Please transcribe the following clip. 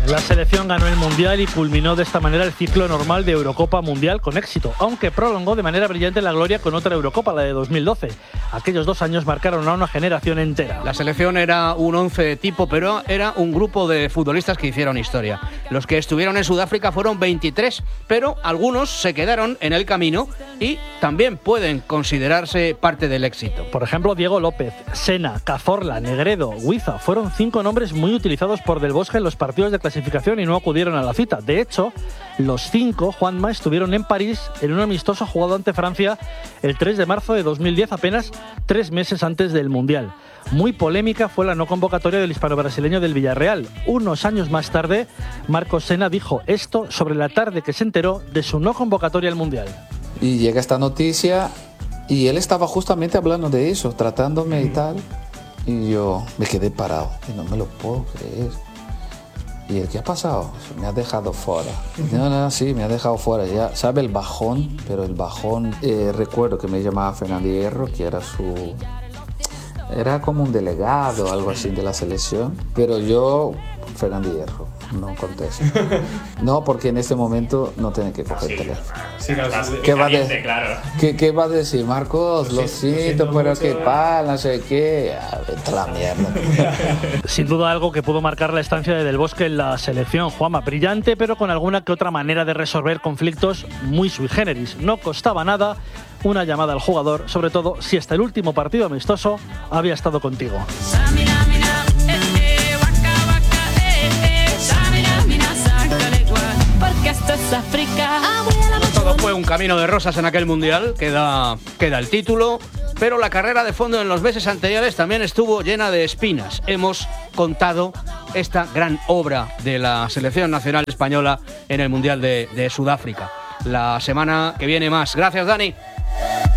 La selección ganó el Mundial y culminó de esta manera el ciclo normal de Eurocopa Mundial con éxito, aunque prolongó de manera brillante la gloria con otra Eurocopa, la de 2012. Aquellos 2 años marcaron a una generación entera. La selección era un 11 tipo, pero era un grupo de futbolistas que hicieron historia. Los que estuvieron en Sudáfrica fueron 23, pero algunos se quedaron en el camino y también pueden considerarse parte del éxito. Por ejemplo, Diego López, Sena, Cazorla, Negredo, Huiza fueron 5 nombres muy utilizados por Del Bosque en los partidos de clasificación y no acudieron a la cita. De hecho, los 5, Juanma, estuvieron en París en un amistoso jugado ante Francia el 3 de marzo de 2010, apenas 3 meses antes del Mundial. Muy polémica fue la no convocatoria del hispano-brasileño del Villarreal. Unos años más tarde, Marcos Sena dijo esto sobre la tarde que se enteró de su no convocatoria al Mundial. Y llega esta noticia y él estaba justamente hablando de eso, tratándome y tal. Y yo me quedé parado y no me lo puedo creer. ¿Y el qué ha pasado? Me ha dejado fuera. No, sí, me ha dejado fuera. Ya sabe el bajón, pero el bajón... recuerdo que me llamaba Fernando Hierro, que era como un delegado o algo así de la selección. Pero yo, Fernando Hierro, no contesto. No, porque en este momento no tiene que coger el teléfono. Sí, ¿Qué va a decir? Marcos, lo siento, pero qué pasa, no sé qué. Vete a la mierda. Sin duda algo que pudo marcar la estancia de Del Bosque en la selección, Juanma. Brillante, pero con alguna que otra manera de resolver conflictos muy sui generis. No costaba nada una llamada al jugador, sobre todo si hasta el último partido amistoso había estado contigo. Todo fue un camino de rosas en aquel Mundial, queda el título, pero la carrera de fondo en los meses anteriores también estuvo llena de espinas. Hemos contado esta gran obra de la selección nacional española en el Mundial de Sudáfrica. La semana que viene más. Gracias, Dani.